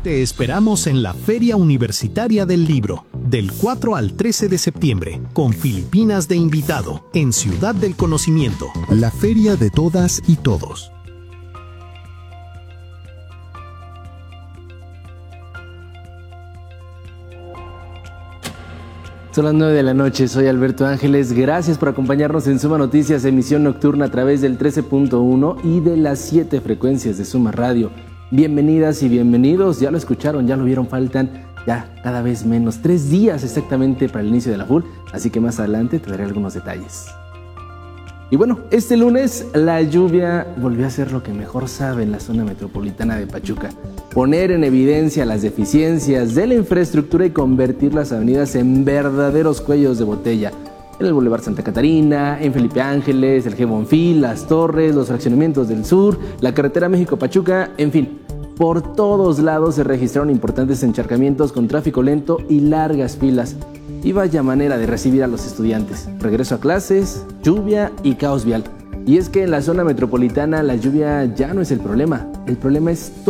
Te esperamos en la Feria Universitaria del Libro, del 4 al 13 de septiembre, con Filipinas de invitado, en Ciudad del Conocimiento. La feria de todas y todos. Son las 9 de la noche, soy Alberto Ángeles, gracias por acompañarnos en Suma Noticias, emisión nocturna a través del 13.1 y de las 7 frecuencias de Suma Radio. Bienvenidas y bienvenidos, ya lo escucharon, ya lo vieron, faltan ya cada vez menos, 3 días exactamente para el inicio de la FUL, así que más adelante te daré algunos detalles. Y bueno, este lunes la lluvia volvió a hacer lo que mejor sabe en la zona metropolitana de Pachuca: poner en evidencia las deficiencias de la infraestructura y convertir las avenidas en verdaderos cuellos de botella. En el Boulevard Santa Catarina, en Felipe Ángeles, el G. Bonfil, Las Torres, los fraccionamientos del sur, la carretera México-Pachuca, en fin, por todos lados se registraron importantes encharcamientos con tráfico lento y largas filas. Y vaya manera de recibir a los estudiantes: regreso a clases, lluvia y caos vial. Y es que en la zona metropolitana la lluvia ya no es el problema es